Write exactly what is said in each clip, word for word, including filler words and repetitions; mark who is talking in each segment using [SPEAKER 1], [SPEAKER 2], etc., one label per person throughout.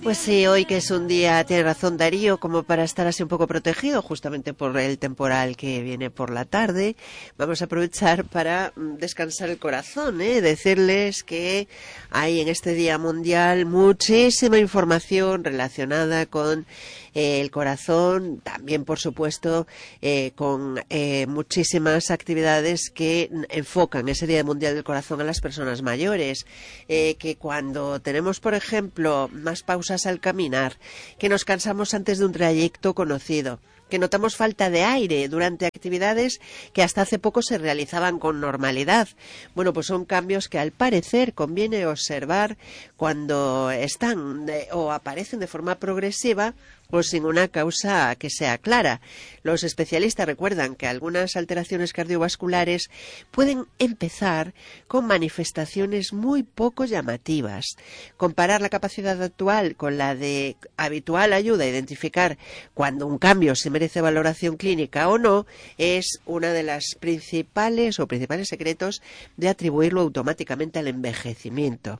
[SPEAKER 1] Pues sí, hoy que es un día, tiene razón Darío, como para estar así un poco protegido, justamente por el temporal que viene por la tarde, vamos a aprovechar para descansar el corazón, ¿eh? Decirles que hay en este Día Mundial muchísima información relacionada con eh, el corazón, también por supuesto eh, con eh, muchísimas actividades que enfocan ese Día Mundial del Corazón a las personas mayores, eh, que cuando tenemos, por ejemplo, más pausas al caminar, que nos cansamos antes de un trayecto conocido, que notamos falta de aire durante actividades que hasta hace poco se realizaban con normalidad. Bueno, pues son cambios que al parecer conviene observar cuando están de, o aparecen de forma progresiva o sin una causa que sea clara. Los especialistas recuerdan que algunas alteraciones cardiovasculares pueden empezar con manifestaciones muy poco llamativas. Comparar la capacidad actual con la de habitual ayuda a identificar cuando un cambio se merece valoración clínica o no es una de las principales o principales secretos de atribuirlo automáticamente al envejecimiento.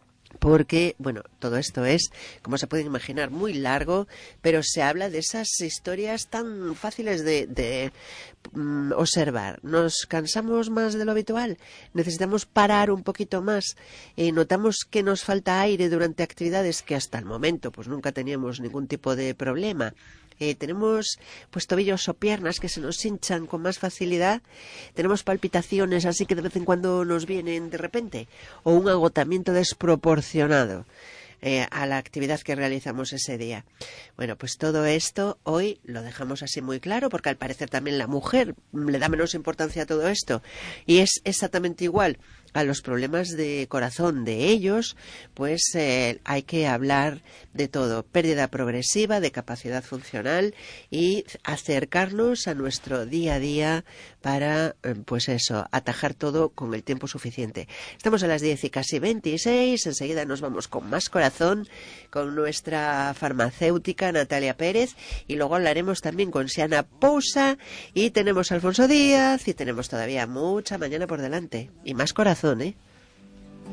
[SPEAKER 1] Porque, bueno, todo esto es, como se pueden imaginar, muy largo, pero se habla de esas historias tan fáciles de, de um, observar. Nos cansamos más de lo habitual, necesitamos parar un poquito más, eh, notamos que nos falta aire durante actividades que hasta el momento pues nunca teníamos ningún tipo de problema. Eh, tenemos pues tobillos o piernas que se nos hinchan con más facilidad, tenemos palpitaciones así que de vez en cuando nos vienen de repente, o un agotamiento desproporcionado eh, a la actividad que realizamos ese día. Bueno, pues todo esto hoy lo dejamos así muy claro, porque al parecer también la mujer le da menos importancia a todo esto, y es exactamente igual a los problemas de corazón de ellos, pues eh, hay que hablar de todo, pérdida progresiva de capacidad funcional y acercarnos a nuestro día a día para, pues eso, atajar todo con el tiempo suficiente. Estamos a las diez y casi veintiséis, enseguida nos vamos con más corazón, con nuestra farmacéutica Natalia Pérez, y luego hablaremos también con Siana Pousa, y tenemos a Alfonso Díaz, y tenemos todavía mucha mañana por delante, y más corazón, ¿eh?